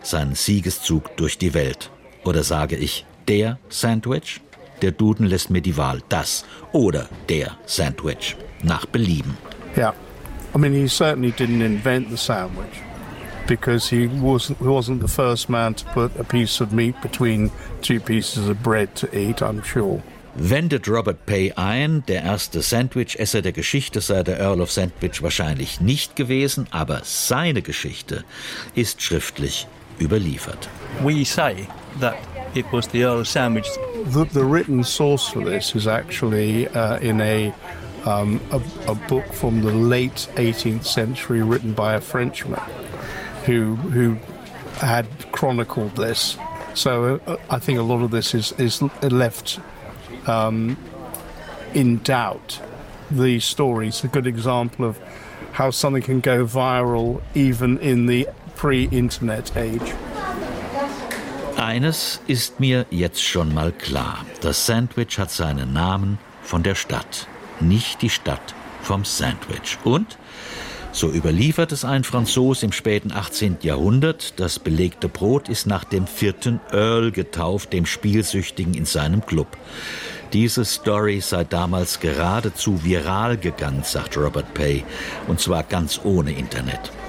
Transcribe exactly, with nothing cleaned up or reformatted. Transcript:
seinen Siegeszug durch die Welt? Oder sage ich, der Sandwich? Der Duden lässt mir die Wahl, das oder der Sandwich, nach Belieben. Yeah, I mean, he certainly didn't invent the sandwich because he wasn't, he wasn't the first man to put a piece of meat between two pieces of bread to eat, I'm sure. Wendet Robert Pay ein, der erste Sandwich-Esser der Geschichte sei der Earl of Sandwich wahrscheinlich nicht gewesen, aber seine Geschichte ist schriftlich überliefert. We say that it was the Earl of Sandwich. The, the written source for this is actually uh, in a, um, a a book from the late eighteenth century written by a Frenchman who who had chronicled this. So uh, I think a lot of this is, is left um, in doubt. The story is a good example of how something can go viral even in the pre-Internet age. Eines ist mir jetzt schon mal klar. Das Sandwich hat seinen Namen von der Stadt, nicht die Stadt vom Sandwich. Und, so überliefert es ein Franzos im späten achtzehnten Jahrhundert, das belegte Brot ist nach dem vierten Earl getauft, dem Spielsüchtigen in seinem Club. Diese Story sei damals geradezu viral gegangen, sagt Robert Pay, und zwar ganz ohne Internet.